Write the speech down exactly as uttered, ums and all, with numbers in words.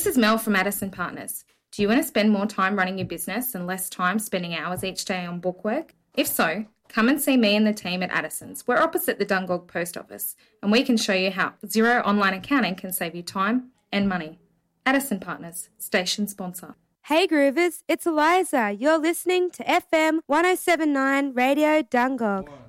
This is Mel from Addison Partners. Do you want to spend more time running your business and less time spending hours each day on bookwork? If so, come and see me and the team at Addison's. We're opposite the Dungog Post Office, and we can show you how Xero online accounting can save you time and money. Addison Partners, station sponsor. Hey Groovers, it's Eliza. You're listening to F M one oh seven point nine Radio Dungog.